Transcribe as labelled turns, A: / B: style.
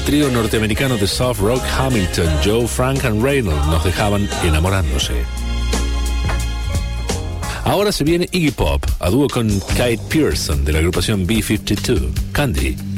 A: trío norteamericano de soft rock Hamilton, Joe, Frank and Reynolds nos dejaban enamorándose. Ahora se viene Iggy Pop, a dúo con Kate Pearson de la agrupación B-52, Candy.